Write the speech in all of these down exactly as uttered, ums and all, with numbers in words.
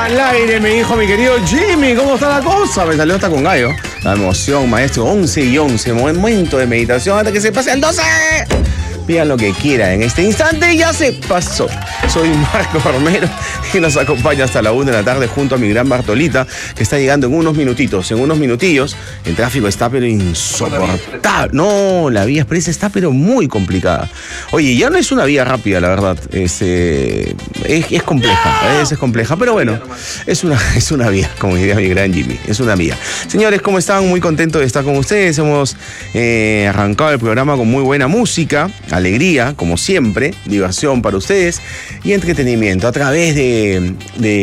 Al aire, me dijo mi querido Jimmy, ¿cómo está la cosa? Me salió hasta con gallo. La emoción, maestro, once y once, momento de meditación hasta que se pase el doce. Pidan lo que quieran en este instante y ya se pasó. Soy Marco Romero y nos acompaña hasta la una de la tarde junto a mi gran Bartolita, que está llegando en unos minutitos, en unos minutillos. El tráfico está pero insoportable. No, la vía expresa está pero muy complicada. Oye, ya no es una vía rápida, la verdad. Es, eh, es, es compleja, a veces es compleja, pero bueno, es una, es una vía, como diría mi gran Jimmy, es una vía. Señores, ¿cómo están? Muy contento de estar con ustedes. Hemos eh, arrancado el programa con muy buena música, alegría, como siempre, diversión para ustedes y entretenimiento a través de,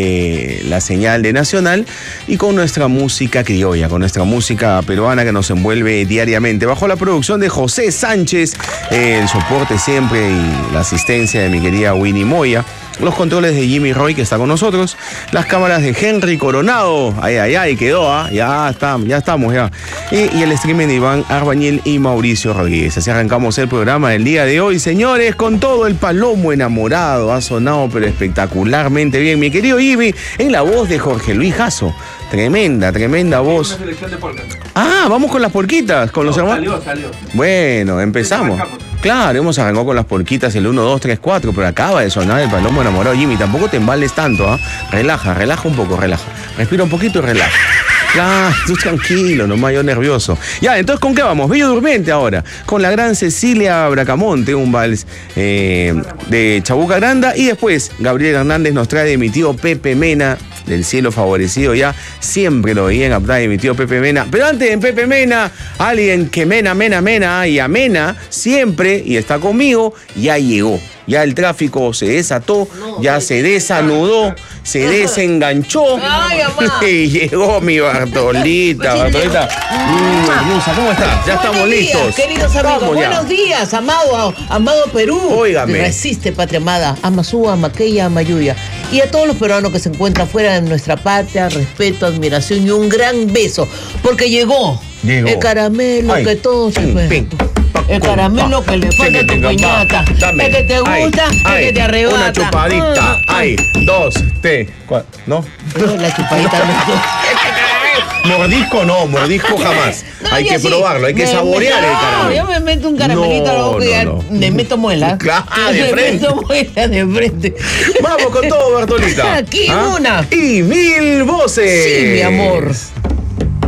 de la señal de Nacional y con nuestra música criolla, con nuestra música peruana que nos envuelve diariamente. Bajo la producción de José Sánchez, eh, el soporte siempre y la asistencia de mi querida Winnie Moya. Los controles de Jimmy Roy, que está con nosotros. Las cámaras de Henry Coronado. Ay, ay, ay, quedó, ¿ah? Ya está, ya estamos, ya. Y, y el streaming de Iván Arbañil y Mauricio Rodríguez. Así arrancamos el programa del día de hoy, señores, con todo el palomo enamorado. Ha sonado, pero espectacularmente bien. Mi querido Jimmy, en la voz de Jorge Luis Jasso. Tremenda, tremenda voz. Una selección de polcas. Ah, vamos con las porquitas. Con no, los hermanos. Salió, salió. Bueno, empezamos. Claro, hemos arrancado con las porquitas el uno, dos, tres, cuatro, pero acaba de sonar el palomo enamorado. Jimmy, tampoco te embales tanto, ¿ah? ¿eh? Relaja, relaja un poco, relaja. Respira un poquito y relaja. Claro, tú tranquilo, nomás yo nervioso. Ya, entonces, ¿con qué vamos? Bello Durmiente ahora, con la gran Cecilia Bracamonte, un vals eh, de Chabuca Granda. Y después, Gabriel Hernández nos trae de mi tío Pepe Mena, del cielo favorecido ya. Siempre lo veía en Aptá de mi tío Pepe Mena. Pero antes de Pepe Mena, alguien que mena, mena, mena y amena siempre y está conmigo, ya llegó. Ya el tráfico se desató, no, ya se desanudó, se desenganchó. Ay, y llegó mi Bartolita. Bartolita, mm, hermosa, ¿cómo estás? Ya Buenos estamos días, listos. Queridos amigos, buenos días, amado, amado Perú. Óigame. Resiste, patria amada, Amazúa, Maqueya, Amayuya. Y a todos los peruanos que se encuentran fuera de nuestra patria, respeto, admiración y un gran beso. Porque llegó, llegó. el caramelo. Ay, que todos se fue. El caramelo que le falta a tu piñata. El que te gusta, el que te arrebata. Una chupadita. Ay, dos, tres, cuatro. ¿No? La chupadita no. Mordisco no, mordisco jamás. No, hay que sí. probarlo, hay que me, saborear me, el caramelo. Yo me meto un caramelito no, a la boca y no, no. me meto muela. Claro, de me frente. meto muela de frente. Vamos con todo, Bartolita. Aquí ¿Ah? una. Y mil voces. Sí, mi amor.